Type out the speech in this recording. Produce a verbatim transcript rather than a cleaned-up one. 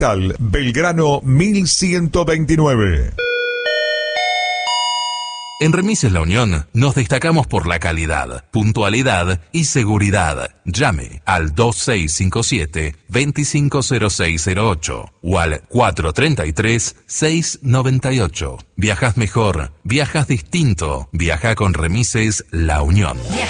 Belgrano mil ciento veintinueve. En Remises La Unión nos destacamos por la calidad, puntualidad y seguridad. Llame al dos seis cinco siete, dos cinco cero seis cero ocho o al cuatro tres tres, seis nueve ocho. Viajas mejor, viajas distinto, viaja con Remises La Unión.